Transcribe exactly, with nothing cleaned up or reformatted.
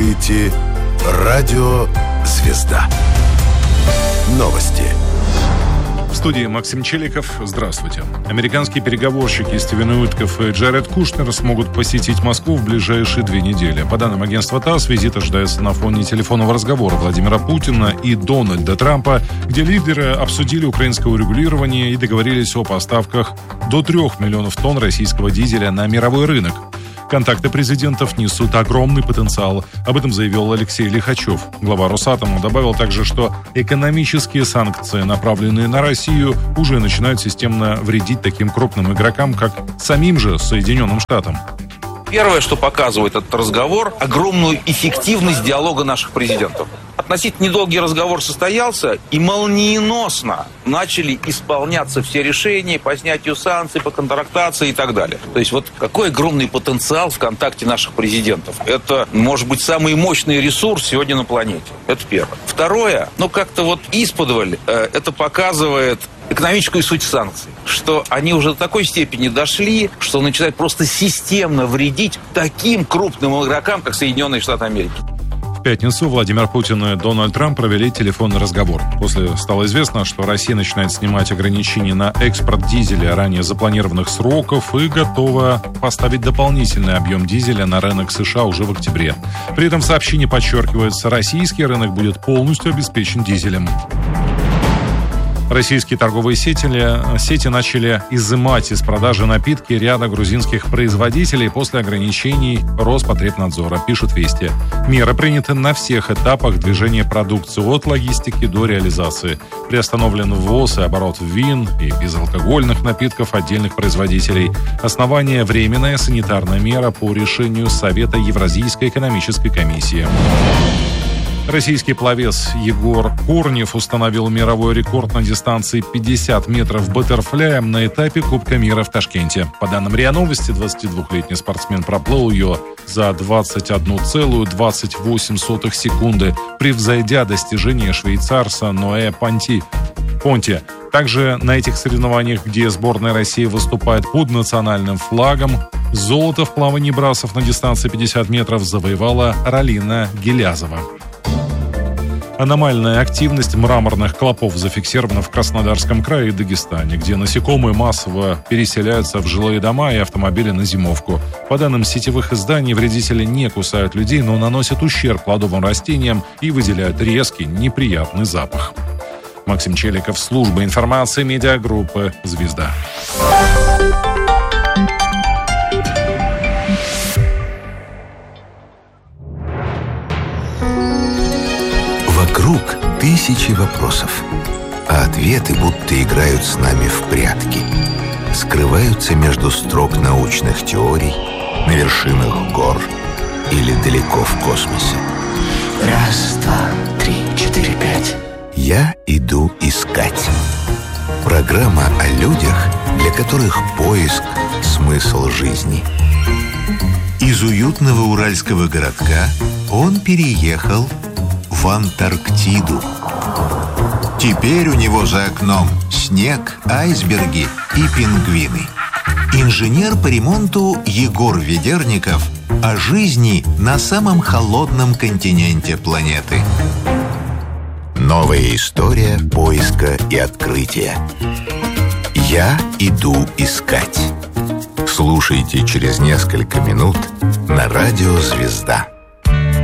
слушаете Радио «Звезда». Новости. В студии Максим Челиков. Здравствуйте. Американские переговорщики Стивен Уиткоф и Джаред Кушнер смогут посетить Москву в ближайшие две недели. По данным агентства ТАСС, визит ожидается на фоне телефонного разговора Владимира Путина и Дональда Трампа, где лидеры обсудили украинское урегулирование и договорились о поставках до трех миллионов тонн российского дизеля на мировой рынок. Контакты президентов несут огромный потенциал. Об этом заявил Алексей Лихачев. Глава Росатома добавил также, что экономические санкции, направленные на Россию, уже начинают системно вредить таким крупным игрокам, как самим же Соединенным Штатам. Первое, что показывает этот разговор, огромную эффективность диалога наших президентов. Относительно недолгий разговор состоялся, и молниеносно начали исполняться все решения по снятию санкций, по контрактации и так далее. То есть вот какой огромный потенциал в контакте наших президентов. Это, может быть, самый мощный ресурс сегодня на планете. Это первое. Второе, ну как-то вот исподволь, э, это показывает экономическую суть санкций, что они уже до такой степени дошли, что начинают просто системно вредить таким крупным игрокам, как Соединенные Штаты Америки. В пятницу Владимир Путин и Дональд Трамп провели телефонный разговор. После стало известно, что Россия начинает снимать ограничения на экспорт дизеля ранее запланированных сроков и готова поставить дополнительный объем дизеля на рынок США уже в октябре. При этом в сообщении подчеркивается, российский рынок будет полностью обеспечен дизелем. Российские торговые сети, сети начали изымать из продажи напитки ряда грузинских производителей после ограничений Роспотребнадзора, пишет Вести. Меры приняты на всех этапах движения продукции, от логистики до реализации. Приостановлен ввоз и оборот вин и безалкогольных напитков отдельных производителей. Основание – временная санитарная мера по решению Совета Евразийской экономической комиссии. Российский пловец Егор Корнев установил мировой рекорд на дистанции пятьдесят метров баттерфляем на этапе Кубка мира в Ташкенте. По данным РИА Новости, двадцатидвухлетний спортсмен проплыл ее за двадцать одну целую двадцать восемь сотых секунды, превзойдя достижение швейцарца Ноэ Понти. Понти. Также на этих соревнованиях, где сборная России выступает под национальным флагом, золото в плавании брасов на дистанции пятьдесят метров завоевала Ралина Гелязова. Аномальная активность мраморных клопов зафиксирована в Краснодарском крае и Дагестане, где насекомые массово переселяются в жилые дома и автомобили на зимовку. По данным сетевых изданий, вредители не кусают людей, но наносят ущерб плодовым растениям и выделяют резкий, неприятный запах. Максим Челиков, служба информации медиагруппы «Звезда». Вокруг тысячи вопросов, а ответы будто играют с нами в прятки. Скрываются между строк научных теорий, на вершинах гор или далеко в космосе. Раз, два, три, четыре, пять. Я иду искать. Программа о людях, для которых поиск – смысл жизни. Из уютного уральского городка он переехал в Антарктиду. Теперь у него за окном снег, айсберги и пингвины. Инженер по ремонту Егор Ведерников о жизни на самом холодном континенте планеты. Новая история поиска и открытия. Я иду искать. Слушайте через несколько минут на радио «Звезда».